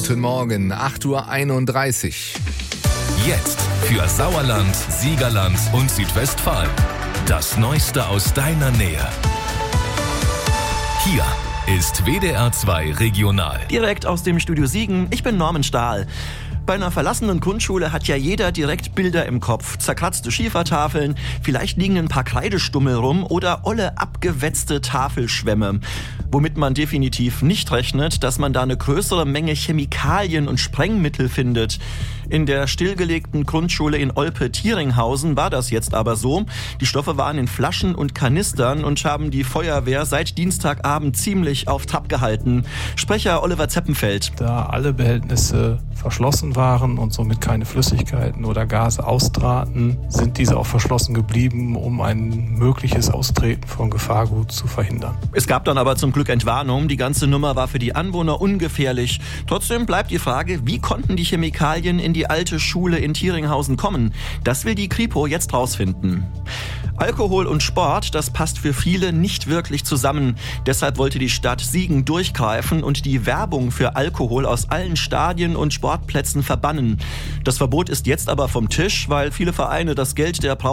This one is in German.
Guten Morgen, 8:31 Uhr. Jetzt für Sauerland, Siegerland und Südwestfalen. Das Neueste aus deiner Nähe. Hier ist WDR 2 Regional. Direkt aus dem Studio Siegen, ich bin Norman Stahl. Bei einer verlassenen Grundschule hat ja jeder direkt Bilder im Kopf. Zerkratzte Schiefertafeln, vielleicht liegen ein paar Kreidestummel rum oder olle abgewetzte Tafelschwämme. Womit man definitiv nicht rechnet, dass man da eine größere Menge Chemikalien und Sprengmittel findet. In der stillgelegten Grundschule in Olpe-Tieringhausen war das jetzt aber so. Die Stoffe waren in Flaschen und Kanistern und haben die Feuerwehr seit Dienstagabend ziemlich auf Trab gehalten. Sprecher Oliver Zeppenfeld. Da alle Behältnisse verschlossen waren und somit keine Flüssigkeiten oder Gase austraten, sind diese auch verschlossen geblieben, um ein mögliches Austreten von Gefahrgut zu verhindern. Es gab dann aber zum Glück Entwarnung. Die ganze Nummer war für die Anwohner ungefährlich. Trotzdem bleibt die Frage, wie konnten die Chemikalien in die alte Schule in Tieringhausen kommen? Das will die Kripo jetzt rausfinden. Alkohol und Sport, das passt für viele nicht wirklich zusammen. Deshalb wollte die Stadt Siegen durchgreifen und die Werbung für Alkohol aus allen Stadien und Sportplätzen verbannen. Das Verbot ist jetzt aber vom Tisch, weil viele Vereine das Geld der